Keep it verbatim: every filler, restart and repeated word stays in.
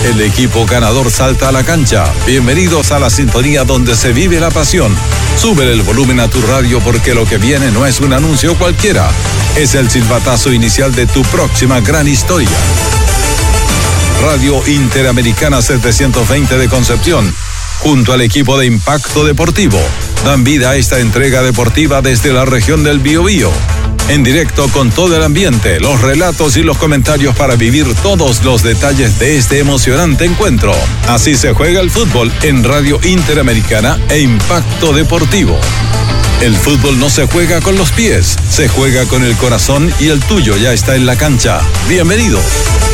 El equipo ganador salta a la cancha. Bienvenidos a la sintonía donde se vive la pasión. Sube el volumen a tu radio porque lo que viene no es un anuncio cualquiera. Es el silbatazo inicial de tu próxima gran historia. Radio Interamericana setecientos veinte de Concepción, junto al equipo de Impacto Deportivo, dan vida a esta entrega deportiva desde la región del Biobío. En directo con todo el ambiente, los relatos y los comentarios para vivir todos los detalles de este emocionante encuentro. Así se juega el fútbol en Radio Interamericana e Impacto Deportivo. El fútbol no se juega con los pies, se juega con el corazón y el tuyo ya está en la cancha. Bienvenido.